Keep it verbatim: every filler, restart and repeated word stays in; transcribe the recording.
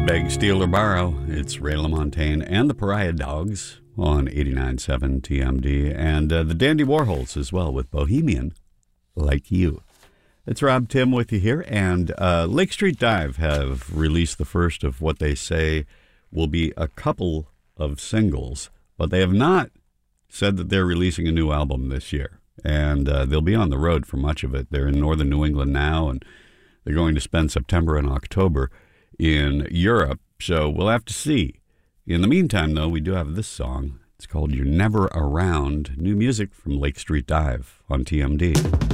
Beg, Steal, or Borrow. It's Ray LaMontagne and the Pariah Dogs on eighty-nine point seven T M D, and uh, the Dandy Warhols as well with Bohemian Like You. It's Rob Tim with you here, and uh, Lake Street Dive have released the first of what they say will be a couple of singles, but they have not said that they're releasing a new album this year, and uh, they'll be on the road for much of it. They're in northern New England now, and they're going to spend September and October in Europe, so we'll have to see. In the meantime, though, we do have this song. It's called You're Never Around, new music from Lake Street Dive on T M D.